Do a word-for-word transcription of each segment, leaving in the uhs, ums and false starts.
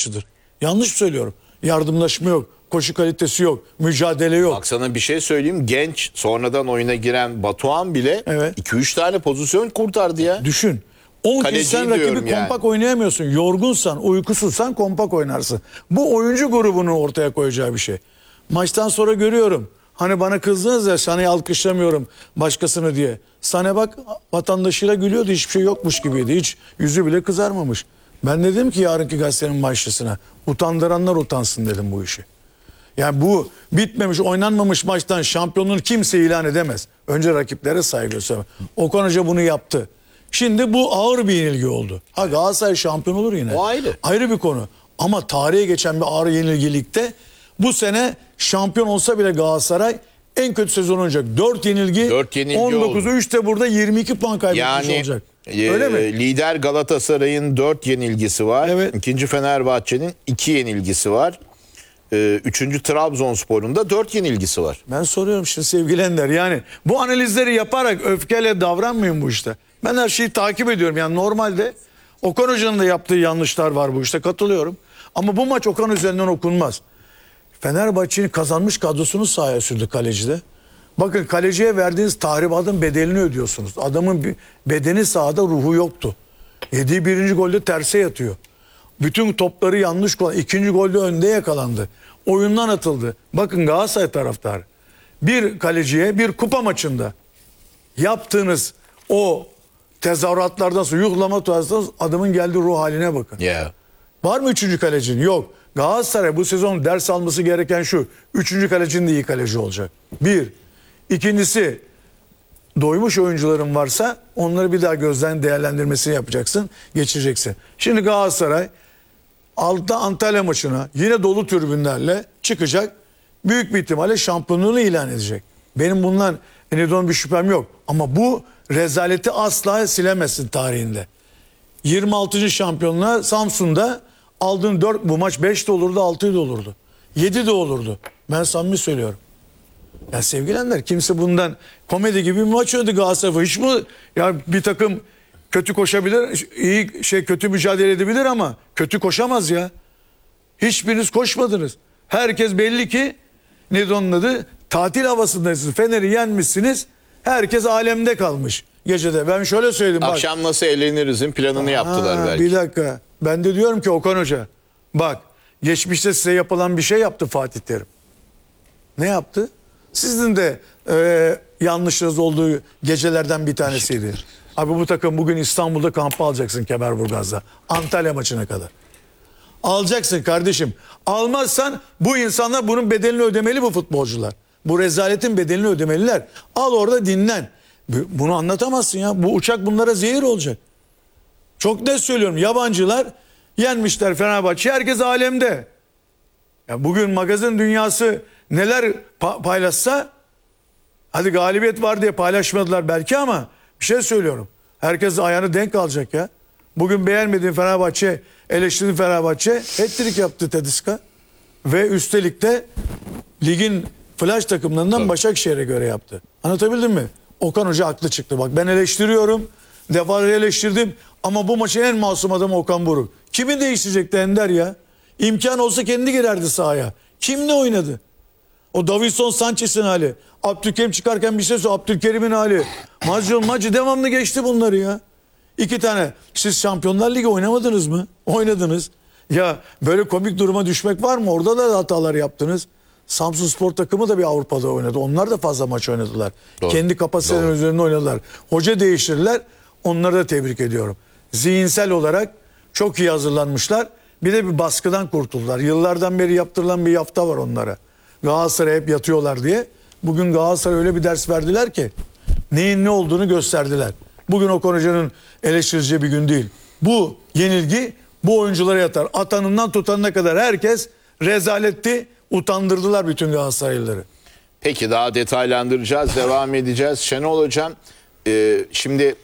maçıdır. Yanlış mı söylüyorum? Yardımlaşma yok, koşu kalitesi yok, mücadele yok. Bak sana bir şey söyleyeyim. Genç sonradan oyuna giren Batuhan bile Evet. iki üç tane pozisyon kurtardı ya. Düşün. on kez Kaleci sen rakibi diyorum yani. kompak oynayamıyorsun. Yorgunsan, uykusuzsan kompak oynarsın. Bu oyuncu grubunun ortaya koyacağı bir şey. Maçtan sonra görüyorum. Hani bana kızdınız ya, Sané'yi alkışlamıyorum başkasını diye. Sané bak vatandaşıyla gülüyordu, hiçbir şey yokmuş gibiydi. Hiç yüzü bile kızarmamış. Ben dedim ki yarınki gazetenin başlısına, utandıranlar utansın dedim bu işi. Yani bu bitmemiş, oynanmamış maçtan şampiyonluğunu kimse ilan edemez. Önce rakiplere saygı göstermek. Okan Hoca bunu yaptı. Şimdi bu ağır bir yenilgi oldu. Ha Galatasaray şampiyon olur yine. O ayrı. Ayrı bir konu. Ama tarihe geçen bir ağır yenilgilikte bu sene şampiyon olsa bile Galatasaray en kötü sezon olacak. dört yenilgi, Dört yenilgi on dokuzu üçte burada yirmi iki puan kaybetmiş Yani olacak. e, Öyle mi? lider Galatasaray'ın dört yenilgisi var. Evet. İkinci Fenerbahçe'nin iki yenilgisi var. E, üçüncü Trabzonspor'un da dört yenilgisi var. Ben soruyorum şimdi sevgili Ender, yani bu analizleri yaparak öfkeyle davranmayın bu işte. Ben her şeyi takip ediyorum. Yani normalde Okan Hoca'nın da yaptığı yanlışlar var bu işte, katılıyorum. Ama bu maç Okan üzerinden okunmaz. Fenerbahçe'nin kazanmış kadrosunu sahaya sürdü kalecide. Bakın kaleciye verdiğiniz tahribatın bedelini ödüyorsunuz. Adamın bir bedeni sahada, ruhu yoktu. Yediği birinci golde terse yatıyor. Bütün topları yanlış kullandı. İkinci golde önde yakalandı. Oyundan atıldı. Bakın Galatasaray taraftarı. Bir kaleciye bir kupa maçında yaptığınız o tezahüratlardan sonra, yuhlama tutarsanız adamın geldiği ruh haline bakın. Yeah. Var mı üçüncü kalecinin? Yok. Galatasaray bu sezon ders alması gereken şu: üçüncü kalecinin de iyi kaleci olacak. Bir. İkincisi, doymuş oyuncuların varsa onları bir daha gözden değerlendirmesini yapacaksın, geçireceksin. Şimdi Galatasaray altta Antalya maçına yine dolu tribünlerle çıkacak. Büyük bir ihtimalle şampiyonluğunu ilan edecek. Benim bundan enidon bir şüphem yok. Ama bu rezaleti asla silemezsin tarihinde. yirmi altıncı şampiyonluğa Samsun'da aldığın dört, bu maç beş de olurdu, altı da olurdu. yedi de olurdu. Ben samimi söylüyorum. Ya sevgilenler, kimse bundan komedi gibi bir maç oynadı Galatasaray. Hiç mi ya, bir takım kötü koşabilir, iyi şey kötü mücadele edebilir ama kötü koşamaz ya. Hiçbiriniz koşmadınız. Herkes belli ki ne onun adı, tatil havasındasınız. Fener'i yenmişsiniz. Herkes alemde kalmış gecede. Ben şöyle söyledim bak. Akşam nasıl eğlenirizin planını yaptılar Ha, belki. bir dakika. Ben de diyorum ki Okan Hoca, bak geçmişte size yapılan bir şey yaptı Fatih Terim. Ne yaptı? Sizin de e, yanlışınız olduğu gecelerden bir tanesiydi. Abi bu takım bugün İstanbul'da kampı alacaksın, Kemerburgaz'da. Antalya maçına kadar. Alacaksın kardeşim. Almazsan bu insanlar bunun bedelini ödemeli, bu futbolcular. Bu rezaletin bedelini ödemeliler. Al orada dinlen. Bunu anlatamazsın ya. Bu uçak bunlara zehir olacak. Çok net söylüyorum. Yabancılar yenmişler Fenerbahçe. Herkes alemde. Ya bugün magazin dünyası neler pa- paylaşsa, hadi galibiyet var diye paylaşmadılar belki ama bir şey söylüyorum. Herkes ayağını denk alacak ya. Bugün beğenmediğin Fenerbahçe, eleştirdiğin Fenerbahçe hat-trick yaptı Tedesco. Ve üstelik de ligin flash takımlarından Tabii. Başakşehir'e göre yaptı. Anlatabildim mi? Okan Hoca haklı çıktı. Bak ben eleştiriyorum. Defalarca eleştirdim. Ama bu maçın en masum adamı Okan Buruk. Kimi değiştirecekti Ender ya? İmkan olsa kendi girerdi sahaya. Kimle oynadı? O Davinson Sanchez'in hali. Abdülkerim çıkarken bir şey söyledi. Abdülkerim'in hali. Mazlum Macı devamlı geçti bunları ya. İki tane. Siz Şampiyonlar Ligi oynamadınız mı? Oynadınız. Ya böyle komik duruma düşmek var mı? Orada da hatalar yaptınız. Samsunspor takımı da bir Avrupa'da oynadı. Onlar da fazla maç oynadılar. Doğru. Kendi kapasiteleri Doğru. üzerinde oynadılar. Hoca değiştirdiler. Onları da tebrik ediyorum. Zihinsel olarak çok iyi hazırlanmışlar. Bir de bir baskıdan kurtuldular. Yıllardan beri yaptırılan bir yafta var onlara. Galatasaray hep yatıyorlar diye. Bugün Galatasaray öyle bir ders verdiler ki neyin ne olduğunu gösterdiler. Bugün Okan Hoca'nın eleştireceği bir gün değil. Bu yenilgi bu oyunculara yatar. Atanından tutanına kadar herkes rezaletti. Utandırdılar bütün Galatasaraylıları. Peki daha detaylandıracağız, devam edeceğiz. Şenol Hocam, e, şimdi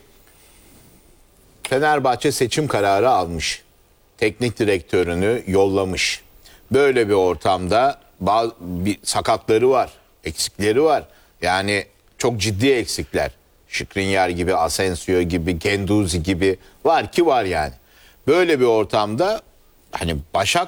Fenerbahçe seçim kararı almış. Teknik direktörünü yollamış. Böyle bir ortamda bazı bir sakatları var, eksikleri var. Yani çok ciddi eksikler. Skriniar gibi, Asensio gibi, Guendouzi gibi var ki var yani. Böyle bir ortamda hani Başak